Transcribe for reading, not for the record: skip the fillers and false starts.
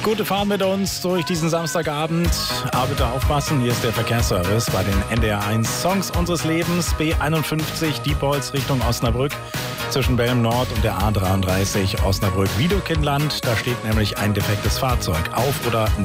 Gute Fahrt mit uns durch diesen Samstagabend. Aber bitte aufpassen, hier ist der Verkehrsservice bei den NDR1 Songs unseres Lebens. B51 Diepholz Richtung Osnabrück zwischen Belm Nord und der A33 Osnabrück-Wiedekindland. Da steht nämlich ein defektes Fahrzeug auf oder